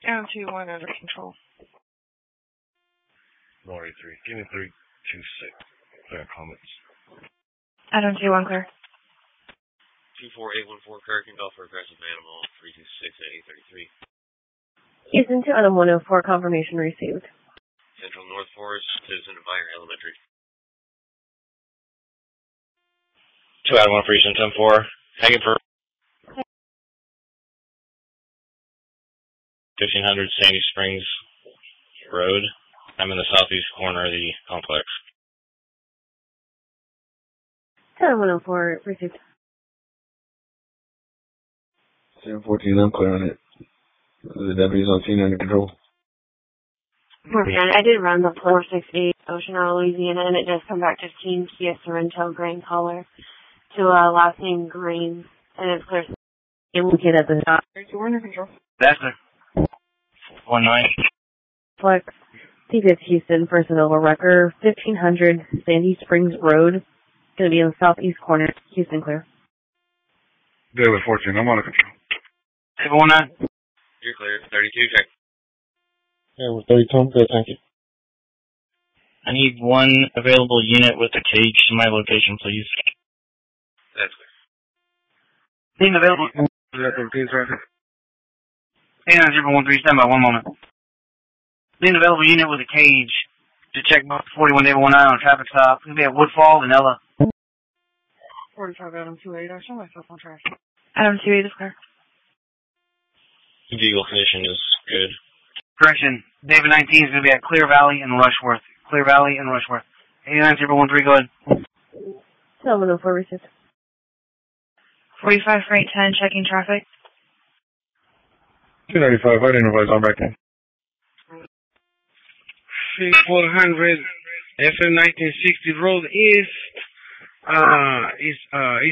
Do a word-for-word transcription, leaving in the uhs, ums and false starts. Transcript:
Down to one under control. Lori three. Give me three two six. Clear comments. Adam two one clear. Two four eight one four Kirk and Golf for aggressive animal. Three two six at eight thirty three. Houston to Adam one oh four. Confirmation received. Central North Forest, Citizen Meyer Elementary. Two Adam one for Houston ten four. Hanging for fifteen hundred Sandy Springs Road. I'm in the southeast corner of the complex. Adam one oh four received. seven fourteen, I'm clear on it. The deputies on scene under control. Morgan, I did run the four six eight Ocean Isle, Louisiana, and it does come back to Team Kia Sorrento grain color to uh, last name Green, and it's clear. And located at the top. We're under control. That's it. One nine. Flex. T fifth Houston, First Nova Wrecker, fifteen hundred Sandy Springs Road. Going to be in the southeast corner. Houston clear. David fourteen, I'm under control. Seven one nine. You're clear. thirty-two, check. Yeah, we're thirty-two, I'm good, thank you. I need one available unit with a cage to my location, please. That's clear. Need available. Hey, nine zero one three, stand by one moment. Need an available unit with a cage to check both forty-one David one nine on a traffic stop. It's going to be at Woodfall and Ella. forty-five Adam two eight. I show myself on track. Adam two eight is clear. Vehicle condition is good. Correction, David nineteen is going to be at Clear Valley and Rushworth. Clear Valley and Rushworth. eighty-nine zero one three, go ahead. Seven oh four received. forty-five freight ten, checking traffic. two ninety-five, I didn't advise, I'm back in. four hundred F M nineteen sixty Road East, uh, is, uh,